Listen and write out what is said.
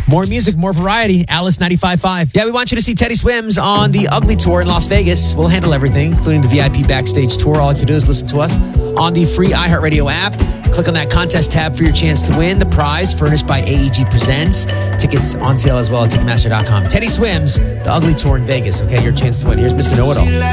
More music, more variety. Alice 95.5. Yeah, we want you to see Teddy Swims on the Ugly Tour in Las Vegas. We'll handle everything, including the VIP backstage tour. All you have to do is listen to us on the free iHeartRadio app. Click on that contest tab for your chance to win the prize furnished by AEG Presents. Tickets on sale as well at Ticketmaster.com. Teddy Swims, the Ugly Tour in Vegas. Okay, your chance to win. Here's Mr. Know-It-All.